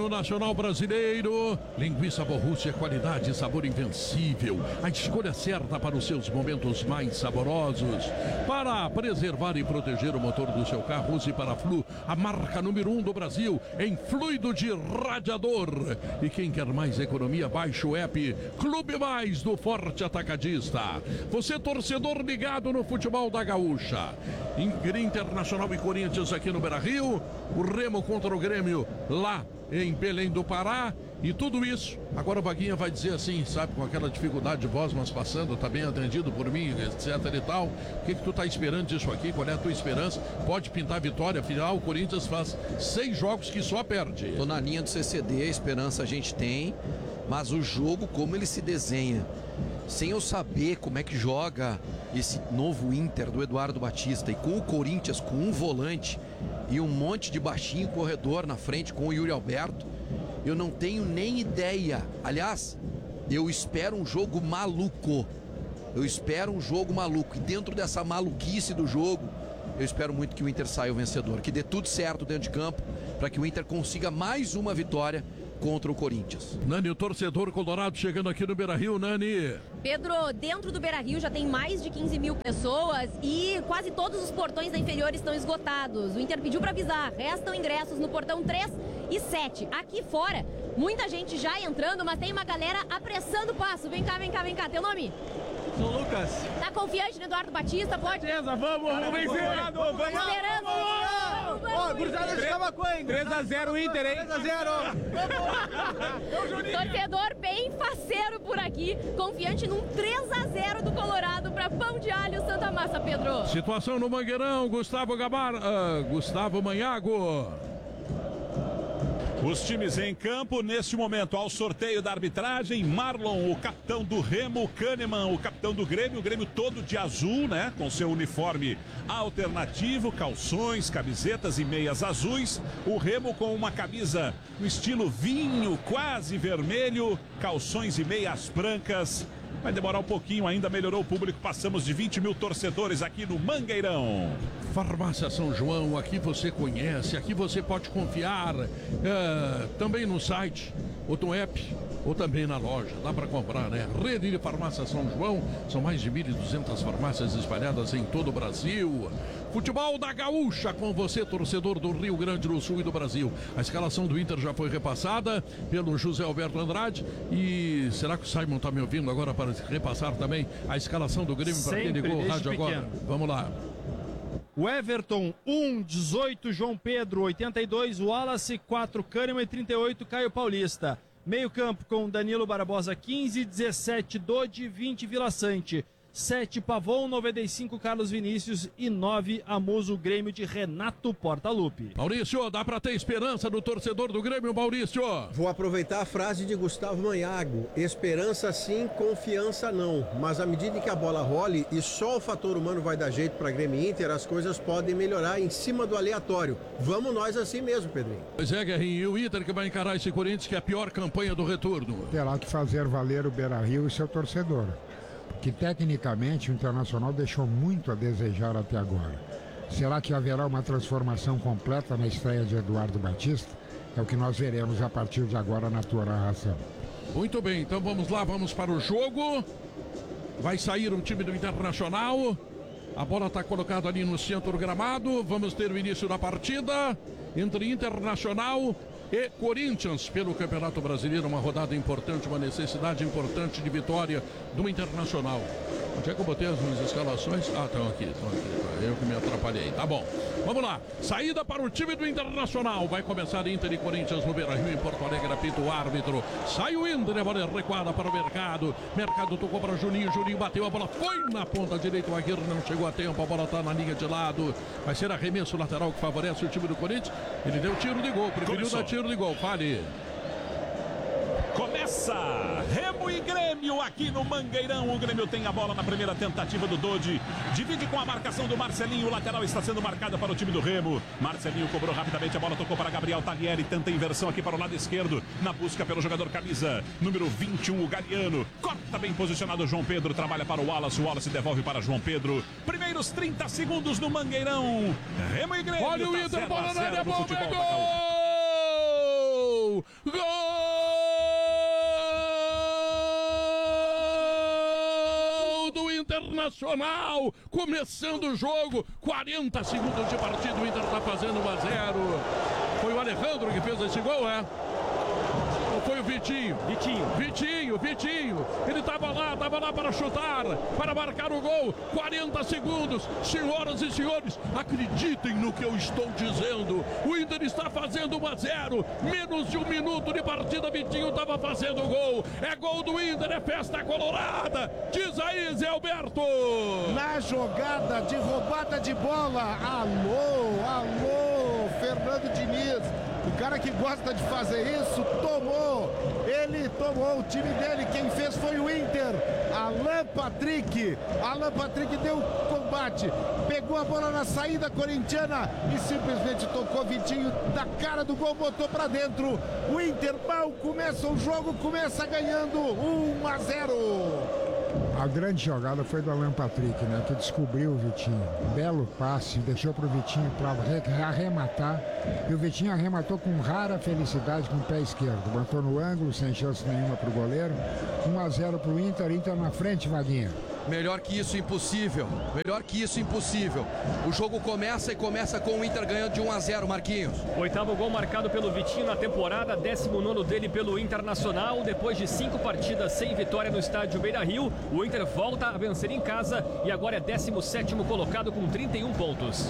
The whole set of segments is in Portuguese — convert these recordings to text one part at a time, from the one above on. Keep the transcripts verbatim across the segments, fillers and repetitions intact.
no Nacional Brasileiro. Linguiça Borrússia, qualidade e sabor invencível. A escolha certa para os seus momentos mais saborosos. Para preservar e proteger o motor do seu carro, use Paraflu, a marca número um do Brasil em fluido de radiador. E quem quer mais economia, baixe o app Clube Mais do Forte Atacadista. Você, torcedor ligado no futebol da Gaúcha. Internacional e Corinthians aqui no Beira-Rio. O Remo contra o Grêmio lá em Belém do Pará. E tudo isso, agora o Vaguinha vai dizer assim, sabe, com aquela dificuldade de voz, mas passando, tá bem atendido por mim, etc e tal. O que que tu tá esperando disso aqui? Qual é a tua esperança? Pode pintar vitória, afinal o Corinthians faz seis jogos que só perde. Tô na linha do C C D, a esperança a gente tem, mas o jogo, como ele se desenha, sem eu saber como é que joga esse novo Inter do Eduardo Batista, e com o Corinthians com um volante e um monte de baixinho corredor na frente com o Yuri Alberto, eu não tenho nem ideia. Aliás, eu espero um jogo maluco. Eu espero um jogo maluco. E dentro dessa maluquice do jogo, eu espero muito que o Inter saia o vencedor. Que dê tudo certo dentro de campo para que o Inter consiga mais uma vitória contra o Corinthians. Nani, o torcedor colorado chegando aqui no Beira-Rio, Nani. Pedro, dentro do Beira-Rio já tem mais de quinze mil pessoas e quase todos os portões da inferior estão esgotados. O Inter pediu para avisar, restam ingressos no portão três e sete. Aqui fora, muita gente já entrando, mas tem uma galera apressando o passo. Vem cá, vem cá, vem cá. Teu nome? Sou Lucas. Tá confiante no Eduardo Batista? Pode? Certeza, vamos, vamos vencer. Vamos, vamos. Esperando. Ó, gurizada de Camacuã, hein? três a zero Inter, hein? três a zero. Torcedor bem faceiro por aqui, confiante num três a zero do Colorado para Pão de Alho Santa Massa, Pedro. Situação no Mangueirão, Gustavo Gabar, uh, Gustavo Manhago. Os times em campo, neste momento, ao sorteio da arbitragem, Marlon, o capitão do Remo, Kahneman, o capitão do Grêmio, o Grêmio todo de azul, né, com seu uniforme alternativo, calções, camisetas e meias azuis, o Remo com uma camisa no estilo vinho, quase vermelho, calções e meias brancas. Vai demorar um pouquinho ainda, melhorou o público, passamos de vinte mil torcedores aqui no Mangueirão. Farmácia São João, aqui você conhece, aqui você pode confiar, é, também no site, ou no app, ou também na loja, dá para comprar, né? Rede de Farmácia São João, são mais de mil e duzentas farmácias espalhadas em todo o Brasil. Futebol da Gaúcha com você, torcedor do Rio Grande do Sul e do Brasil. A escalação do Inter já foi repassada pelo José Alberto Andrade. E será que o Simon está me ouvindo agora para repassar também a escalação do Grêmio para quem ligou o rádio agora? Vamos lá. O Everton, um, dezoito, João Pedro, oitenta e dois, Wallace, quatro, Kahneman e trinta e oito, Caio Paulista. Meio campo com Danilo Barbosa, quinze, dezessete, Dodi, vinte, Vila Sante. sete, Pavon, noventa e cinco, Carlos Vinícius e nove, Amuso, Grêmio de Renato Portaluppi. Maurício, dá pra ter esperança do torcedor do Grêmio, Maurício? Vou aproveitar a frase de Gustavo Manhago. Esperança sim, confiança não. Mas à medida que a bola role e só o fator humano vai dar jeito pra Grêmio e Inter, as coisas podem melhorar em cima do aleatório. Vamos nós assim mesmo, Pedrinho. Pois é, Guerrinho, e o Inter que vai encarar esse Corinthians, que é a pior campanha do retorno. Terá que fazer valer o Beira-Rio e seu torcedor, que tecnicamente o Internacional deixou muito a desejar até agora. Será que haverá uma transformação completa na estreia de Eduardo Batista? É o que nós veremos a partir de agora na tua narração. Muito bem, então vamos lá, vamos para o jogo. Vai sair o time do Internacional. A bola está colocada ali no centro do gramado. Vamos ter o início da partida entre Internacional e Corinthians pelo Campeonato Brasileiro, uma rodada importante, uma necessidade importante de vitória do Internacional. Onde é que eu botei as minhas escalações? Ah, estão aqui, estão aqui, tá. Eu que me atrapalhei, tá bom. Vamos lá, saída para o time do Internacional, vai começar Inter e Corinthians no Beira-Rio, em Porto Alegre, apita o árbitro, sai o Inter, a bola recuada para o Mercado, Mercado tocou para Juninho, Juninho bateu, a bola foi na ponta direita, o Aguirre não chegou a tempo, a bola está na linha de lado, vai ser arremesso lateral que favorece o time do Corinthians, ele deu tiro de gol, preferiu dar tiro de gol, fale. Começa Remo e Grêmio aqui no Mangueirão. O Grêmio tem a bola na primeira tentativa do Dodi. Divide com a marcação do Marcelinho. O lateral está sendo marcado para o time do Remo. Marcelinho cobrou rapidamente. A bola tocou para Gabriel Taglieri. Tenta inversão aqui para o lado esquerdo. Na busca pelo jogador camisa número vinte e um, o Galeano. Corta bem posicionado o João Pedro. Trabalha para o Wallace. O Wallace devolve para João Pedro. Primeiros trinta segundos no Mangueirão. Remo e Grêmio. Olha o Inter, bola na área, bom, futebol. gol! Internacional. Gol do Internacional! Começando o jogo, quarenta segundos de partida, o Inter tá fazendo um a zero. Foi o Alejandro que fez esse gol, é? Ou foi o Vitinho? Vitinho. Vitinho, Vitinho. Ele tava lá, tava lá para chutar, para marcar o gol. quarenta segundos. Senhoras e senhores, acreditem no que eu estou dizendo. O Inter está fazendo um a zero. Menos de um minuto de partida, Vitinho estava fazendo o gol. É gol do Inter, é festa colorada. Diz aí, Zé Alberto. Na jogada de roubada de bola. Alô, alô, Fernando Diniz. O cara que gosta de fazer isso, tomou. Ele tomou, o time dele, quem fez foi o Inter. Alan Patrick. Alan Patrick deu combate. Pegou a bola na saída corintiana e simplesmente tocou Vitinho da cara do gol, botou pra dentro. O Inter mal começa o jogo, começa ganhando um a zero. A grande jogada foi do Alan Patrick, né? Que descobriu o Vitinho. Belo passe, deixou pro Vitinho para arrematar. E o Vitinho arrematou com rara felicidade com o pé esquerdo. Botou no ângulo, sem chance nenhuma pro goleiro. um a zero pro Inter, Inter na frente, Vaguinha. Melhor que isso, impossível. Melhor que isso, impossível. O jogo começa e começa com o Inter ganhando de um a zero, Marquinhos. Oitavo gol marcado pelo Vitinho na temporada, décimo nono dele pelo Internacional. Depois de cinco partidas sem vitória no estádio Beira-Rio, o Inter volta a vencer em casa e agora é décimo sétimo colocado com trinta e um pontos.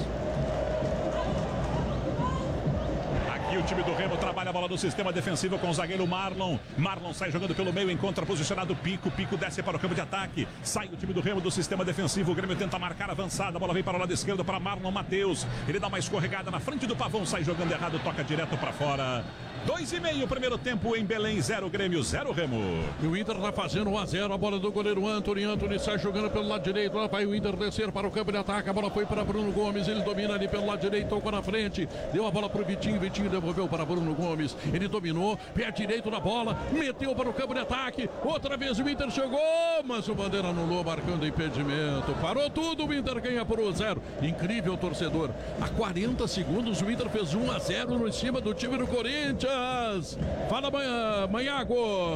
E o time do Remo trabalha a bola do sistema defensivo com o zagueiro Marlon. Marlon sai jogando pelo meio, encontra posicionado Pico. Pico desce para o campo de ataque. Sai o time do Remo do sistema defensivo. O Grêmio tenta marcar avançada. A bola vem para o lado esquerdo para Marlon Matheus. Ele dá uma escorregada na frente do Pavão. Sai jogando errado, toca direto para fora. Dois e meio, primeiro tempo em Belém, zero Grêmio, zero Remo. E o Inter tá fazendo um a zero, a bola do goleiro Antony. Antony sai jogando pelo lado direito, lá vai o Inter descer para o campo de ataque. A bola foi para Bruno Gomes, ele domina ali pelo lado direito, tocou na frente, deu a bola para o Vitinho, Vitinho devolveu para Bruno Gomes. Ele dominou, pé direito na bola, meteu para o campo de ataque. Outra vez o Inter chegou, mas o Bandeira anulou, marcando impedimento. Parou tudo, o Inter ganha por um a zero. Incrível, torcedor. A quarenta segundos o Inter fez um a zero no cima do time do Corinthians. Fala, manhã, Manhago.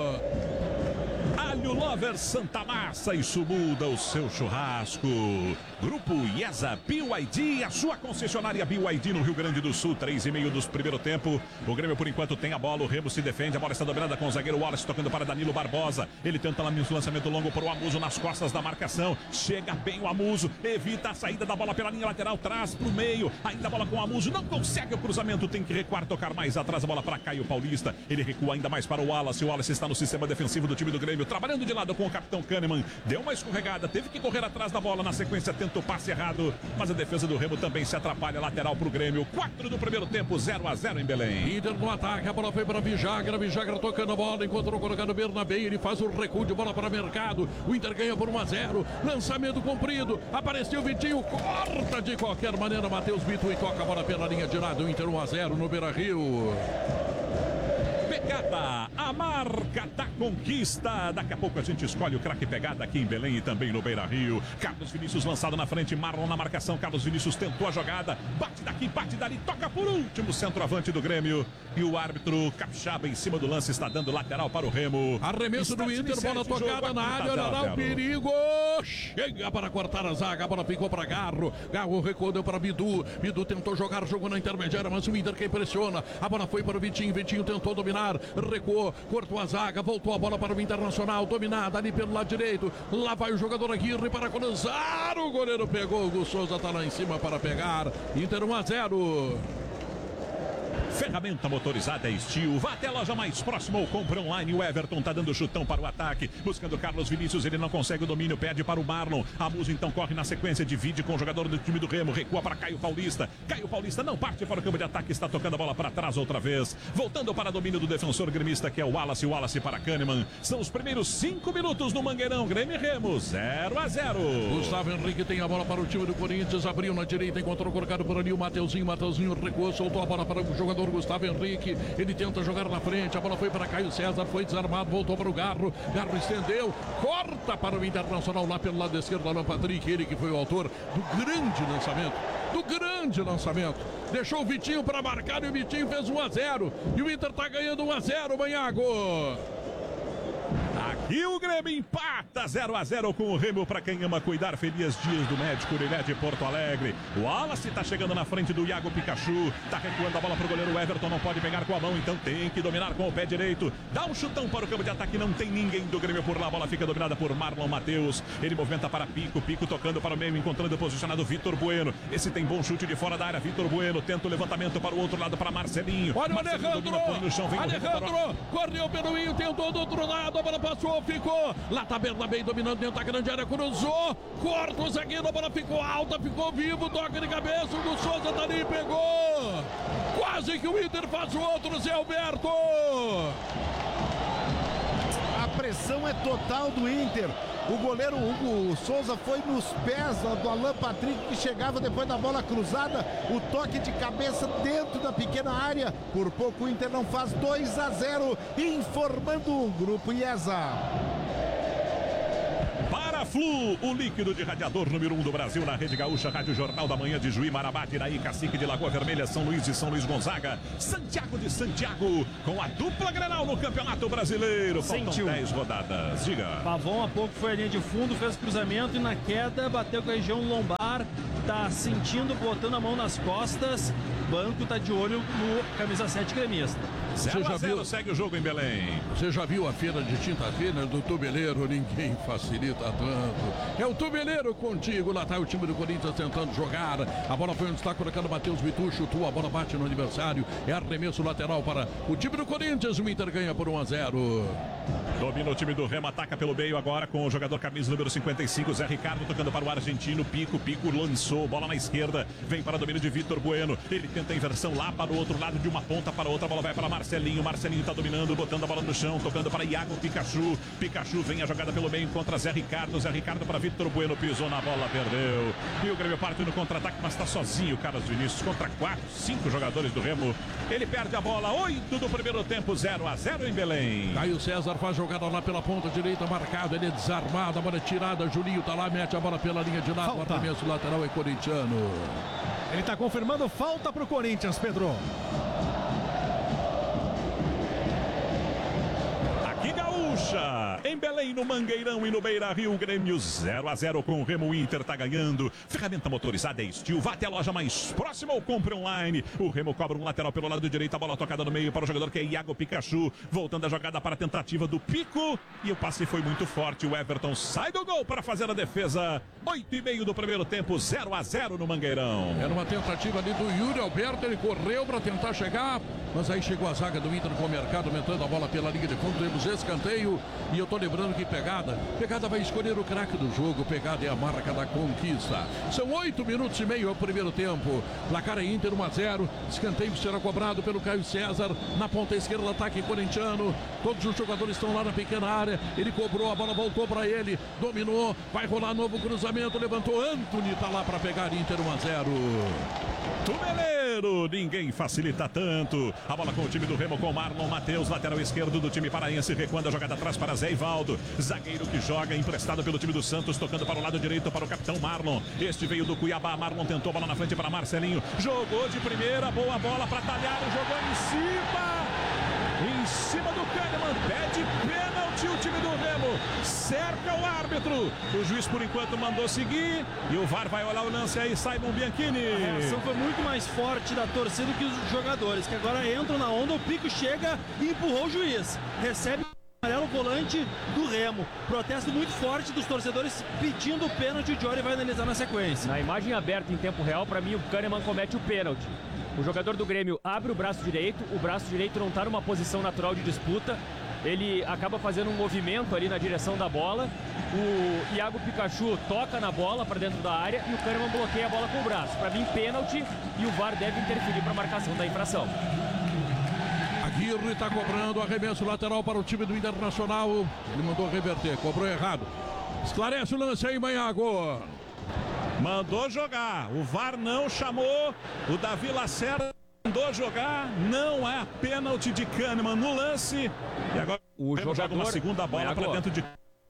Alho Lover Santa Massa, isso muda o seu churrasco. Grupo IESA B Y D, a sua concessionária B Y D no Rio Grande do Sul, três e meio dos primeiro tempo. O Grêmio por enquanto tem a bola, o Remo se defende, a bola está dominada com o zagueiro Wallace, tocando para Danilo Barbosa. Ele tenta um lançamento longo para o Amuso nas costas da marcação. Chega bem o Amuso, evita a saída da bola pela linha lateral, traz para o meio. Ainda a bola com o Amuso, não consegue o cruzamento, tem que recuar, tocar mais atrás, a bola para Caio Paulista. Ele recua ainda mais para o Wallace, o Wallace está no sistema defensivo do time do Grêmio, trabalhando de lado com o capitão Kahneman. Deu uma escorregada, teve que correr atrás da bola, na sequência tenta o passe errado, mas a defesa do Remo também se atrapalha, lateral para o Grêmio. quatro do primeiro tempo, zero a zero em Belém. Inter no ataque, a bola foi para Vijagra, Vijagra tocando a bola, encontrou colocando Bernabé, ele faz o recuo de bola para Mercado. O Inter ganha por um a zero, lançamento comprido, apareceu o Vitinho, corta de qualquer maneira, Matheus Bito e toca a bola pela linha de lado. O Inter um a zero no Beira-Rio. Pegada, a marca da conquista. Daqui a pouco a gente escolhe o craque Pegada aqui em Belém e também no Beira-Rio. Carlos Vinícius lançado na frente, Marlon na marcação. Carlos Vinícius tentou a jogada, bate daqui, bate dali, toca por último, centroavante do Grêmio. E o árbitro Capixaba em cima do lance está dando lateral para o Remo. Arremesso do Inter, bola tocada na área, olha o perigo. Chega para cortar a zaga, a bola ficou para Garro. Garro recuou, deu para Bidu. Bidu tentou jogar, jogou na intermediária, mas o Inter que impressiona. A bola foi para o Vitinho, Vitinho tentou dominar, recuou, cortou a zaga, voltou a bola para o Internacional, dominada ali pelo lado direito. Lá vai o jogador Aguirre para cruzar. O goleiro pegou, o Gus Souza está lá em cima para pegar. Inter um a zero. Ferramenta motorizada é Steel. Vá até a loja mais próxima ou compre online. O Everton tá dando chutão para o ataque, buscando Carlos Vinícius, ele não consegue o domínio, pede para o Marlon. Amuso então corre na sequência, divide com o jogador do time do Remo, recua para Caio Paulista. Caio Paulista não parte para o campo de ataque, está tocando a bola para trás outra vez, voltando para domínio do defensor gremista que é o Wallace. O Wallace para Kahneman. São os primeiros cinco minutos no Mangueirão. Grêmio e Remo, zero a zero. Gustavo Henrique tem a bola para o time do Corinthians, abriu na direita, encontrou colocado por ali o Mateuzinho. Mateuzinho recuou, soltou a bola para o jogador Gustavo Henrique, ele tenta jogar na frente, a bola foi para Caio César, foi desarmado, voltou para o Garro, Garro estendeu, corta para o Internacional lá pelo lado esquerdo, Alan Patrick, ele que foi o autor do grande lançamento do grande lançamento. Deixou o Vitinho para marcar e o Vitinho fez um a zero. E o Inter tá ganhando um a zero, Manhago. Aqui o Grêmio empata zero a zero com o Remo. Para quem ama cuidar, feliz dias do médico Urilé de Porto Alegre. O Wallace tá chegando na frente do Iago Pikachu, tá recuando a bola pro goleiro Everton, não pode pegar com a mão, então tem que dominar com o pé direito. Dá um chutão para o campo de ataque, não tem ninguém do Grêmio por lá, a bola fica dominada por Marlon Matheus. Ele movimenta para Pico, Pico tocando para o meio, encontrando posicionado Vitor Bueno. Esse tem bom chute de fora da área, Vitor Bueno tenta o levantamento para o outro lado para Marcelinho. Olha Marcelinho o Alejandro, domina, no chão, vem Alejandro, para... correu pelo meio, tentou do outro lado, a bola passou, ficou lá, tá bem dominando dentro da grande área, cruzou, corta o zagueiro, a bola ficou alta, ficou vivo, toca de cabeça, o do Souza tá ali, pegou, quase que o Inter faz o outro, Zé Alberto. A pressão é total do Inter. O goleiro Hugo Souza foi nos pés do Alan Patrick, que chegava depois da bola cruzada. O toque de cabeça dentro da pequena área. Por pouco o Inter não faz dois a zero, informando o Grupo IESA. Flu, o líquido de radiador número um do Brasil na Rede Gaúcha, Rádio Jornal da Manhã de Juí, Marabá, Iraí, Cacique de Lagoa Vermelha, São Luís e São Luís Gonzaga, Santiago de Santiago, com a dupla Grenal no Campeonato Brasileiro. Faltam dez rodadas. Diga. Pavão há pouco foi a linha de fundo, fez cruzamento e na queda bateu com a região lombar. Tá sentindo, botando a mão nas costas. O banco tá de olho no camisa sete gremista. zero a zero, segue o jogo em Belém. Você já viu a feira de tinta-feira do Tubeleiro? Ninguém facilita tanto. É o Tubeleiro contigo. Lá tá o time do Corinthians tentando jogar. A bola foi onde está colocando o Matheus Bitu. Chutou, a bola bate no adversário. É arremesso lateral para o time do Corinthians. O Inter ganha por um a zero. Domina o time do Remo, ataca pelo meio agora com o jogador camisa número cinquenta e cinco, Zé Ricardo, tocando para o argentino. Pico, Pico lançou, bola na esquerda, vem para o domínio de Vitor Bueno. Ele tenta a inversão lá para o outro lado, de uma ponta para outra, a bola vai para Marcelinho. Marcelinho está dominando, botando a bola no chão, tocando para Iago Pikachu. Pikachu vem a jogada pelo meio contra Zé Ricardo. Zé Ricardo para Vitor Bueno, pisou na bola, perdeu. E o Grêmio parte no contra-ataque, mas está sozinho, Carlos Vinícius, contra quatro, cinco jogadores do Remo. Ele perde a bola, oito do primeiro tempo, zero a zero em Belém. Caio César faz jogada lá pela ponta direita, marcado, ele é desarmado, a bola é tirada, Julinho tá lá, mete a bola pela linha de lado, o arremesso lateral é corintiano. Ele tá confirmando falta pro Corinthians, Pedro. Aqui Gaúcha, em Belém, no Mangueirão e no Beira-Rio, Grêmio zero a zero com o Remo. O Inter tá ganhando. Ferramenta motorizada é Steel. Vá até a loja mais próxima ou compre online. O Remo cobra um lateral pelo lado direito, a bola tocada no meio para o jogador que é Iago Pikachu. Voltando a jogada para a tentativa do Pico. E o passe foi muito forte. O Everton sai do gol para fazer a defesa. Oito e meio do primeiro tempo, zero a zero no Mangueirão. Era uma tentativa ali do Yuri Alberto. Ele correu para tentar chegar, mas aí chegou a zaga do Inter com o Mercado, aumentando a bola pela linha de fundo. Temos escanteio. E eu tô lembrando que Pegada, Pegada vai escolher o craque do jogo. Pegada é a marca da conquista. São oito minutos e meio ao primeiro tempo. Placar é Inter um a zero. Escanteio será cobrado pelo Caio César. Na ponta esquerda, ataque corintiano. Todos os jogadores estão lá na pequena área. Ele cobrou, a bola voltou para ele. Dominou, vai rolar novo cruzamento. Levantou, Antony tá lá para pegar. Inter um a zero. Tubeleiro, ninguém facilita tanto. A bola com o time do Remo, com Marlon Matheus, lateral esquerdo do time paraense, recuando a jogada atrás para Zé Ivaldo. Zagueiro que joga, emprestado pelo time do Santos, tocando para o lado direito para o capitão Marlon. Este veio do Cuiabá, Marlon tentou a bola na frente para Marcelinho. Jogou de primeira, boa bola para Talharo, jogou em cima. Em cima do Kahneman, pede pênalti o time do Remo, cerca o árbitro. O juiz por enquanto mandou seguir e o V A R vai olhar o lance aí, Simon Bianchini. A reação foi muito mais forte da torcida que os jogadores, que agora entram na onda. O Pico chega e empurrou o juiz, recebe o amarelo volante do Remo. Protesto muito forte dos torcedores pedindo o pênalti. O Jory vai analisar na sequência. Na imagem aberta em tempo real, para mim o Kahneman comete o pênalti. O jogador do Grêmio abre o braço direito, o braço direito não está numa posição natural de disputa, ele acaba fazendo um movimento ali na direção da bola, o Iago Pikachu toca na bola para dentro da área e o Kahneman bloqueia a bola com o braço. Para mim, pênalti, e o V A R deve interferir para a marcação da infração. Aguirre está cobrando, arremesso lateral para o time do Internacional, ele mandou reverter, cobrou errado. Esclarece o lance aí, Manhago. Mandou jogar, o V A R não chamou, o Davi Lacerda mandou jogar, não há pênalti de Kahneman no lance. E agora o jogador joga uma segunda bola para dentro de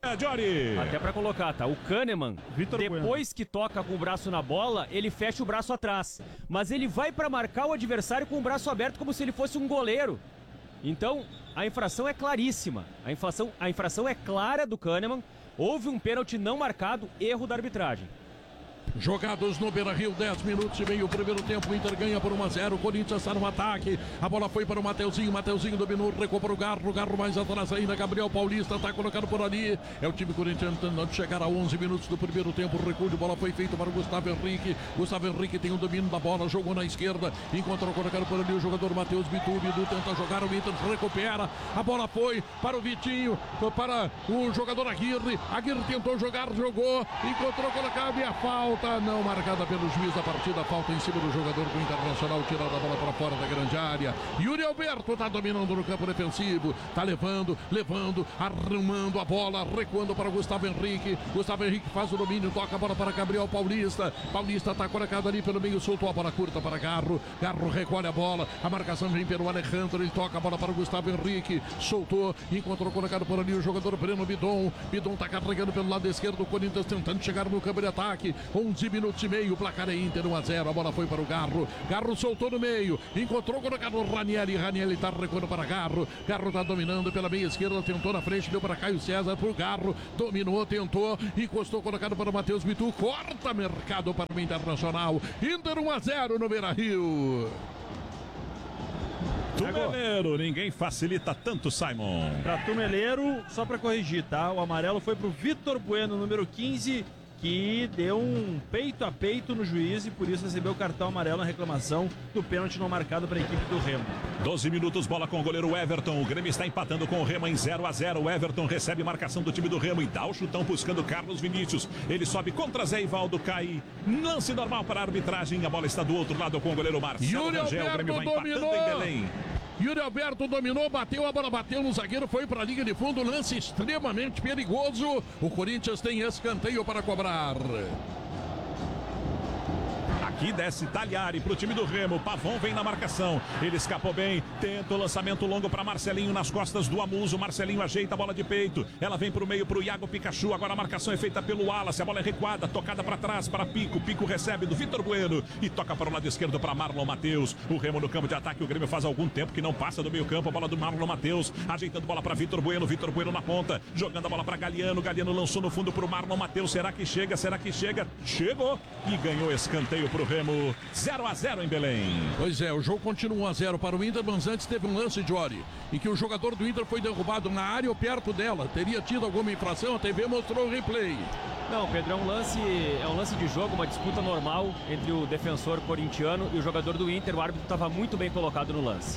É, Jory. Até pra colocar, tá? O Kahneman, Vitor depois Bueno. que toca com o braço na bola, ele fecha o braço atrás. Mas ele vai pra marcar o adversário com o braço aberto como se ele fosse um goleiro. Então, a infração é claríssima. A infração, a infração é clara do Kahneman. Houve um pênalti não marcado, erro da arbitragem. Jogados no Beira-Rio, dez minutos e meio, primeiro tempo, o Inter ganha por um a zero, o Corinthians está no ataque, a bola foi para o Mateuzinho, Mateuzinho dominou, recuou para o Garro, Garro mais atrás ainda, Gabriel Paulista está colocado por ali, é o time corintiano tentando chegar a onze minutos do primeiro tempo, o recuo de bola foi feito para o Gustavo Henrique, Gustavo Henrique tem o domínio da bola, jogou na esquerda, encontrou colocado por ali o jogador Matheus Bitu, Bitu tenta jogar, o Inter recupera, a bola foi para o Vitinho, para o jogador Aguirre, Aguirre tentou jogar, jogou, encontrou colocado e a falta não marcada pelo juiz da partida, falta em cima do jogador do Internacional, tirando a bola para fora da grande área. Yuri Alberto está dominando no campo defensivo, está levando, levando, arrumando a bola, recuando para o Gustavo Henrique. Gustavo Henrique faz o domínio, toca a bola para Gabriel Paulista. Paulista está colocado ali pelo meio, soltou a bola curta para Garro. Garro recolhe a bola, a marcação vem pelo Alejandro, ele toca a bola para o Gustavo Henrique, soltou, encontrou colocado por ali o jogador Breno Bidon. Bidon está carregando pelo lado esquerdo, o Corinthians tentando chegar no campo de ataque. onze minutos e meio, o placar é Inter um a zero, a bola foi para o Garro, Garro soltou no meio, encontrou colocado o Ranieri, Ranieri está recuando para Garro, Garro está dominando pela meia esquerda, tentou na frente, deu para Caio César, para o Garro, dominou, tentou, encostou colocado para o Matheus Bitu, corta mercado para o Internacional, Inter um a zero no Beira-Rio. Tumeleiro, ninguém facilita tanto, Simon. Pra Tumeleiro, só pra corrigir, tá? O amarelo foi pro Vitor Bueno, número quinze, que deu um peito a peito no juiz e por isso recebeu o cartão amarelo na reclamação do pênalti não marcado para a equipe do Remo. doze minutos, bola com o goleiro Everton. O Grêmio está empatando com o Remo em zero a zero. O Everton recebe marcação do time do Remo e dá o chutão buscando Carlos Vinícius. Ele sobe contra Zé Ivaldo, cai. Lance normal para a arbitragem. A bola está do outro lado com o goleiro Marcelo Yuri Rangel. O Grêmio vai empatando em Belém. Yuri Alberto dominou, bateu, a bola bateu no zagueiro, foi para a linha de fundo, lance extremamente perigoso. O Corinthians tem escanteio para cobrar. Aqui desce Talhari pro time do Remo. Pavon vem na marcação. Ele escapou bem. Tenta o lançamento longo para Marcelinho nas costas do Amuso. Marcelinho ajeita a bola de peito. Ela vem pro meio pro Iago Pikachu. Agora a marcação é feita pelo Wallace. A bola é recuada, tocada para trás para Pico. Pico recebe do Vitor Bueno e toca para o lado esquerdo para Marlon Matheus. O Remo no campo de ataque. O Grêmio faz algum tempo que não passa do meio campo. A bola do Marlon Matheus. Ajeitando a bola para Vitor Bueno. Vitor Bueno na ponta. Jogando a bola para Galiano. Galiano lançou no fundo pro Marlon Matheus. Será que chega? Será que chega? Chegou e ganhou escanteio pro Remo. zero a zero em Belém. Pois é, o jogo continua um a zero para o Inter, mas antes teve um lance de Ori, em que o jogador do Inter foi derrubado na área ou perto dela. Teria tido alguma infração, a T V mostrou o replay. Não, Pedro, é um lance, é um lance de jogo, uma disputa normal entre o defensor corintiano e o jogador do Inter. O árbitro estava muito bem colocado no lance.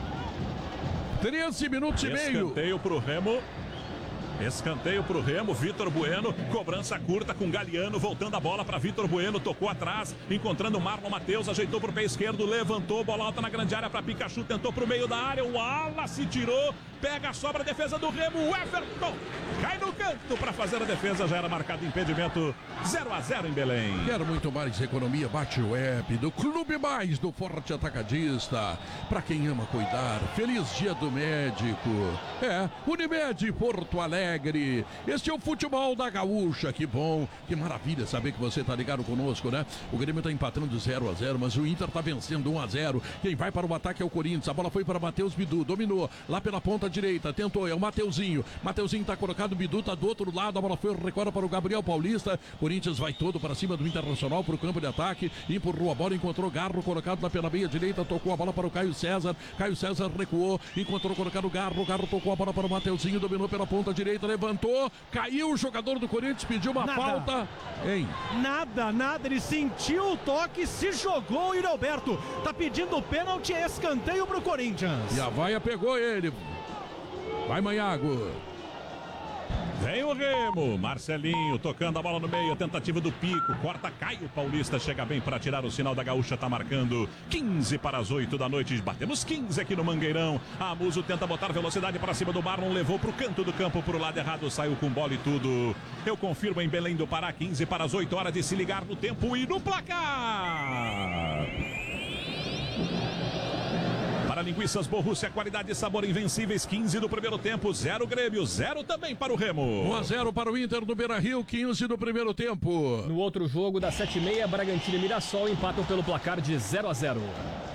treze minutos e meio. Escanteio pro Remo. Escanteio pro Remo, Vitor Bueno, cobrança curta com Galiano, voltando a bola para Vitor Bueno, tocou atrás, encontrando Marlon Matheus, ajeitou pro pé esquerdo, levantou, bola alta na grande área para Pikachu, tentou pro meio da área, o Wallace tirou, pega a sobra, defesa do Remo, o Everton cai no canto para fazer a defesa, já era marcado impedimento, zero a zero em Belém. Quero muito mais economia, bate o app do Clube Mais do Forte Atacadista, para quem ama cuidar, feliz dia do médico, é, Unimed Porto Alegre. Este é o futebol da Gaúcha, que bom, que maravilha saber que você está ligado conosco, né? O Grêmio está empatando zero a zero, mas o Inter está vencendo um a zero. Quem vai para o ataque é o Corinthians, a bola foi para Matheus Bidu, dominou lá pela ponta direita, tentou, é o Mateuzinho, Mateuzinho está colocado, o Bidu está do outro lado, a bola foi recuada para o Gabriel Paulista, Corinthians vai todo para cima do Internacional, para o campo de ataque, empurrou a bola, encontrou Garro colocado lá pela meia direita, tocou a bola para o Caio César, Caio César recuou, encontrou colocado Garro, Garro tocou a bola para o Mateuzinho, dominou pela ponta direita, levantou, caiu o jogador do Corinthians, pediu uma Nada. falta. Hein? Nada, nada, ele sentiu o toque, se jogou o Yuri Alberto. Tá pedindo pênalti, escanteio pro Corinthians. E a vaia pegou ele. Vai, Maiago. Vem o Remo, Marcelinho tocando a bola no meio, tentativa do Pico, corta, Caio Paulista, chega bem para tirar o sinal da Gaúcha, tá marcando quinze para as oito da noite, batemos quinze aqui no Mangueirão, a Muso tenta botar velocidade para cima do Marlon, levou pro canto do campo, pro lado errado, saiu com bola e tudo, eu confirmo em Belém do Pará, quinze para as oito, hora de se ligar no tempo e no placar. Para Linguiças Borrússia, qualidade e sabor invencíveis. quinze do primeiro tempo, zero Grêmio, zero também para o Remo. um a zero para o Inter do Beira-Rio, quinze do primeiro tempo. No outro jogo, das sete e meia, Bragantino e Mirassol empatam pelo placar de zero a zero.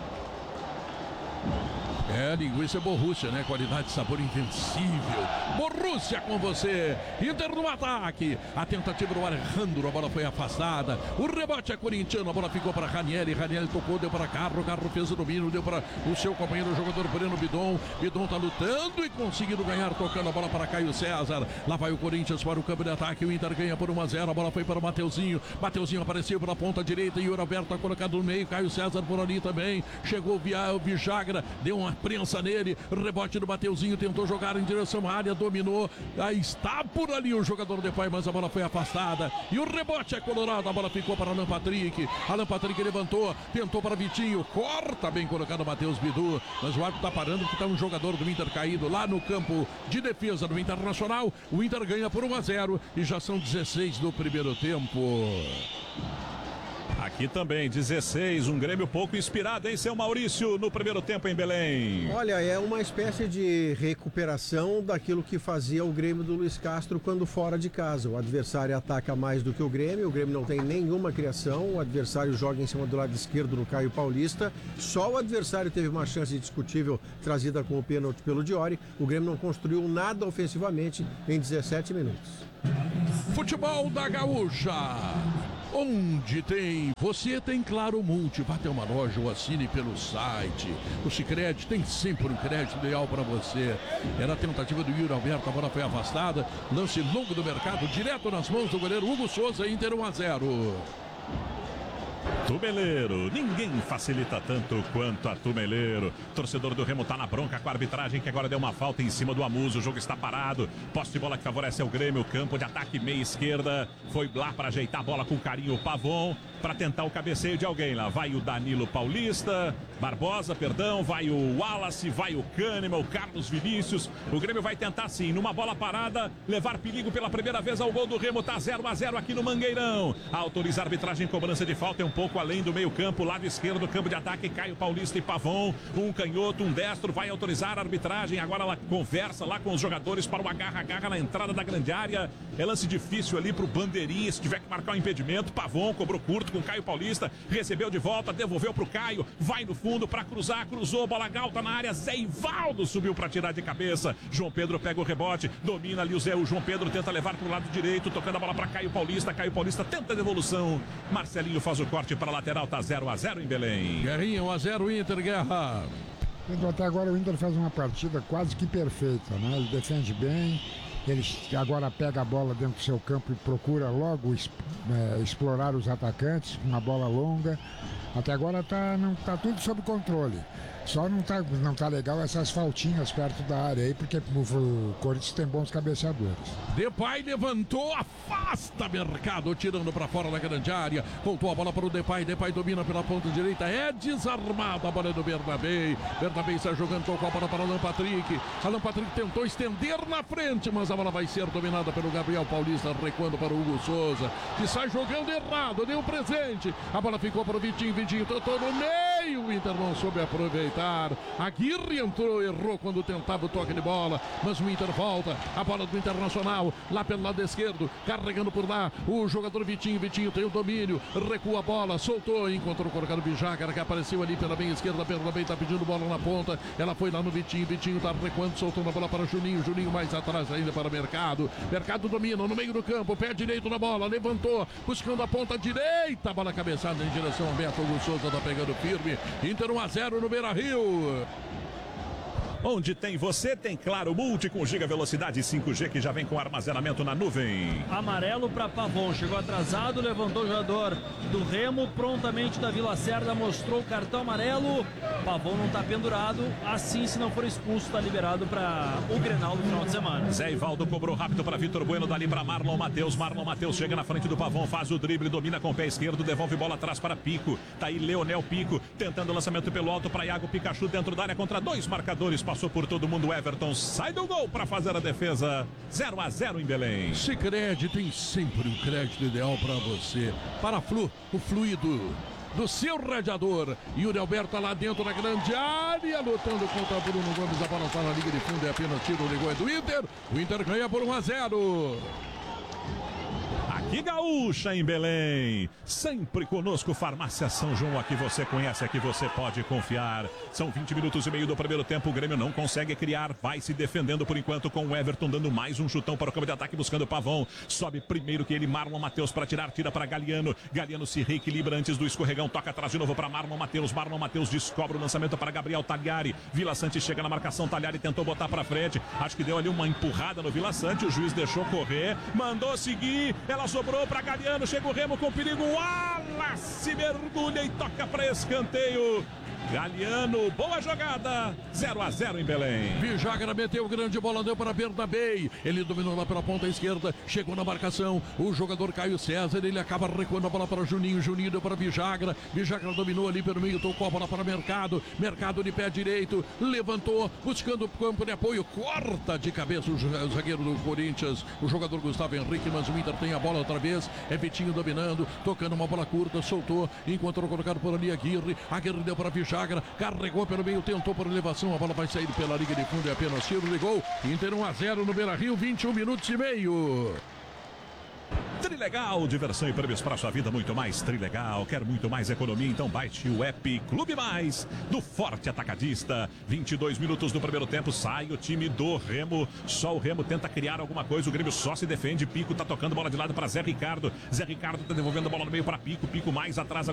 É, linguiça Borrússia, né? Qualidade e sabor invencível. Borrússia com você. Inter no ataque. A tentativa do Alejandro, a bola foi afastada. O rebote é corintiano, a bola ficou para Ranieri. Ranieri tocou, deu para Carro. Carro fez o domínio, deu para o seu companheiro, o jogador Breno Bidon. Bidon tá lutando e conseguindo ganhar, tocando a bola para Caio César. Lá vai o Corinthians para o campo de ataque. O Inter ganha por um a zero. A bola foi para o Mateuzinho. Mateuzinho apareceu pela ponta direita e o Roberto tá colocado no meio. Caio César por ali também. Chegou o Vijagra, deu uma prensa nele, rebote do Mateuzinho, tentou jogar em direção à área, dominou, aí está por ali o jogador de pai, mas a bola foi afastada, e o rebote é colorado, a bola ficou para Alan Patrick, Alan Patrick levantou, tentou para Vitinho, corta bem colocado o Matheus Bidu, mas o árbitro está parando porque está um jogador do Inter caído lá no campo de defesa do Internacional. O Inter ganha por um a zero e já são dezesseis do primeiro tempo. Aqui também, dezesseis, um Grêmio pouco inspirado, hein, seu Maurício, no primeiro tempo em Belém. Olha, é uma espécie de recuperação daquilo que fazia o Grêmio do Luiz Castro quando fora de casa. O adversário ataca mais do que o Grêmio, o Grêmio não tem nenhuma criação, o adversário joga em cima do lado esquerdo no Caio Paulista, só o adversário teve uma chance discutível trazida com o pênalti pelo Diori, o Grêmio não construiu nada ofensivamente em dezessete minutos. Futebol da Gaúcha. Onde tem, você tem Claro Multi, vá até uma loja ou assine pelo site. O Sicredi tem sempre um crédito ideal para você. Era a tentativa do Yuri Alberto, a bola foi afastada. Lance longo do mercado, direto nas mãos do goleiro Hugo Souza, Inter um a zero. Tumeleiro, ninguém facilita tanto quanto a Tumeleiro. Torcedor do Remo tá na bronca com a arbitragem, que agora deu uma falta em cima do Amuso. O jogo está parado. Posse de bola que favorece o Grêmio. Campo de ataque meia esquerda. Foi lá para ajeitar a bola com carinho o Pavon, para tentar o cabeceio de alguém lá. Vai o Danilo Paulista, Barbosa, perdão. Vai o Wallace, vai o Kahneman, o Carlos Vinícius. O Grêmio vai tentar sim, numa bola parada, levar perigo pela primeira vez ao gol do Remo. Tá zero a zero aqui no Mangueirão. Autoriza a arbitragem, cobrança de falta, é um pouco além do meio campo, lado esquerdo do campo de ataque, Caio Paulista e Pavon, um canhoto, um destro, vai autorizar a arbitragem, agora ela conversa lá com os jogadores para o agarra-agarra na entrada da grande área, é lance difícil ali para o Bandeirinha, se tiver que marcar um impedimento, Pavon cobrou curto com Caio Paulista, recebeu de volta, devolveu para o Caio, vai no fundo para cruzar, cruzou, bola alta na área, Zé Ivaldo subiu para tirar de cabeça, João Pedro pega o rebote, domina ali o Zé, o João Pedro tenta levar para o lado direito, tocando a bola para Caio Paulista, Caio Paulista tenta a devolução, Marcelinho faz o corte para a lateral, tá zero a zero em Belém. Guerrinha, um a zero Inter, Guerra. Então, até agora o Inter faz uma partida quase que perfeita, né? Ele defende bem, ele agora pega a bola dentro do seu campo e procura logo é, explorar os atacantes com uma bola longa. Até agora tá, não, tá tudo sob controle. Só não tá, não tá legal essas faltinhas perto da área aí, porque o, o Corinthians tem bons cabeceadores. Depay levantou, afasta Mercado, tirando para fora da grande área. Voltou a bola para o Depay, Depay domina pela ponta direita, é desarmado, a bola é do Bernabé. Bernabé está jogando, tocou a bola para Alan Patrick. Alan Patrick tentou estender na frente, mas a bola vai ser dominada pelo Gabriel Paulista, recuando para o Hugo Souza, que sai jogando errado, deu presente. A bola ficou para o Vitinho, Vitinho tentou no meio, o Inter não soube aproveitar. Aguirre entrou, errou quando tentava o toque de bola, mas o Inter volta, a bola do Internacional, lá pelo lado esquerdo, carregando por lá, o jogador Vitinho, Vitinho tem o domínio, recua a bola, soltou, encontrou colocado o Bijacara, que apareceu ali pela meia esquerda, pela bem, tá pedindo bola na ponta, ela foi lá no Vitinho, Vitinho tá recuando, soltou a bola para Juninho, Juninho mais atrás ainda para o Mercado, Mercado domina no meio do campo, pé direito na bola, levantou, buscando a ponta direita, a bola cabeçada em direção ao Beto, Hugo Souza tá pegando firme, Inter um a zero no Beira-Rio. Onde tem você, tem Claro Multi com giga velocidade cinco G que já vem com armazenamento na nuvem. Amarelo para Pavon, chegou atrasado, levantou o jogador do Remo, prontamente da Vila Cerda mostrou o cartão amarelo. Pavon não está pendurado, assim se não for expulso está liberado para o Grenal no final de semana. Zé Ivaldo cobrou rápido para Vitor Bueno, dali para Marlon Matheus. Marlon Matheus chega na frente do Pavon, faz o drible, domina com o pé esquerdo, devolve bola atrás para Pico. Tá aí Leonel Pico, tentando o lançamento pelo alto para Iago Pikachu dentro da área contra dois marcadores. Passou por todo mundo, Everton sai do gol para fazer a defesa. zero a zero em Belém. Sicredi tem sempre um crédito ideal para você. Para Flu, o fluido do seu radiador. Yuri Alberto lá dentro da grande área, lutando contra Bruno Gomes. A bola está na linha de fundo, é apenas tiro, ligou, é do Inter. O Inter ganha por um a zero. Aqui Gaúcha em Belém, sempre conosco, Farmácia São João, aqui você conhece, aqui você pode confiar. São vinte minutos e meio do primeiro tempo, o Grêmio não consegue criar, vai se defendendo por enquanto com o Everton, dando mais um chutão para o campo de ataque, buscando o Pavão. Sobe primeiro que ele, Marlon Matheus para tirar, tira para Galiano. Galiano se reequilibra antes do escorregão, toca atrás de novo para Marlon Matheus. Marlon Matheus descobre o lançamento para Gabriel Tagliari. Vila Sante chega na marcação, Tagliari tentou botar para frente, acho que deu ali uma empurrada no Vila Sante, o juiz deixou correr, mandou seguir, ela sobrou para Galiano, chega o Remo com perigo, Wallace mergulha e toca para escanteio. Galiano, boa jogada, zero a zero em Belém. Vijagra meteu o grande bola, deu para Bernabei. Ele dominou lá pela ponta esquerda, chegou na marcação. O jogador Caio César, ele acaba recuando a bola para Juninho. Juninho deu para Vijagra. Vijagra dominou ali pelo meio, tocou a bola para Mercado. Mercado de pé direito, levantou, buscando o campo de apoio. Corta de cabeça o zagueiro do Corinthians, o jogador Gustavo Henrique, mas o Inter tem a bola outra vez. É Vitinho dominando, tocando uma bola curta, soltou, encontrou colocado por ali Aguirre. Aguirre deu para Vijagra. Carregou pelo meio, tentou por elevação, a bola vai sair pela liga de fundo, é apenas tiro, ligou. Inter um a zero no Beira-Rio, vinte e um minutos e meio. Trilegal, diversão e prêmios para sua vida, muito mais Trilegal. Quer muito mais economia? Então baixe o app Clube Mais do Forte Atacadista. vinte e dois minutos do primeiro tempo, sai o time do Remo. Só o Remo tenta criar alguma coisa, o Grêmio só se defende. Pico tá tocando bola de lado para Zé Ricardo. Zé Ricardo tá devolvendo a bola no meio para Pico. Pico mais atrás